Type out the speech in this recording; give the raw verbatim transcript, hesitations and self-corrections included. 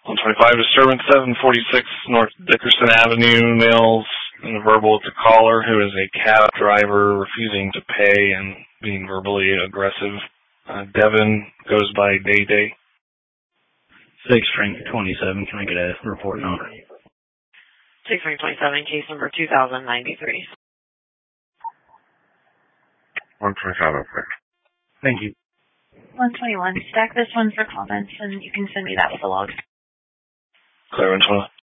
one twenty-five, disturbance seven forty-six North Dickerson Avenue, males in a verbal with the caller, who is a cab driver, refusing to pay and being verbally aggressive. Uh, Devin goes by Day Day. six Frank twenty-seven, can I get a report number? six Frank twenty-seven, case number two thousand ninety-three. one twenty-seven, please. Thank you. one twenty-one, stack this one for comments, and you can send me that with a log. Clear one twenty-one.